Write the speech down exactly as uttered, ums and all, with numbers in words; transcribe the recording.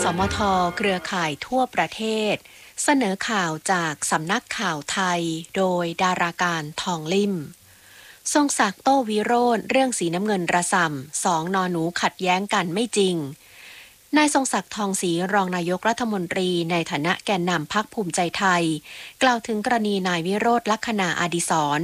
มทเครือข่ายทั่วประเทศเสนอข่าวจากสำนักข่าวไทยโดยดาราการทองลิ่มทรงศักดิ์โต้วิโรจน์เรื่องสีน้ำเงินระส่ำสองนอหนูขัดแย้งกันไม่จริงนายทรงศักดิ์ทองศรีรองนายกรัฐมนตรีในฐานะแกนนำพรรคภูมิใจไทยกล่าวถึงกรณีนายวิโรจน์ลักษณาอดิศร